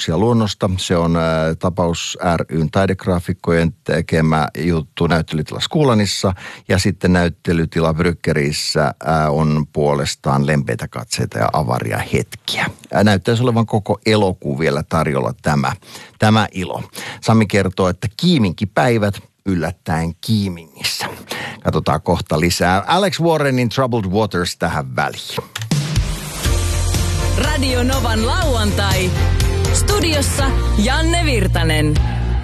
tapauksia luonnosta. Se on Tapaus ry:n taidegraafikkojen tekemä juttu näyttelytila Skulanissa. Ja sitten näyttelytila Bryggerissä on puolestaan lempeitä katseita ja avaria hetkiä. Näyttäisi olevan koko elokuu vielä tarjolla tämä ilo. Sami kertoo, että Kiiminkipäivät yllättäen Kiimingissä. Katsotaan kohta lisää. Alex Warrenin Troubled Waters tähän väliin. Radio Novan lauantai. Studiossa Janne Virtanen.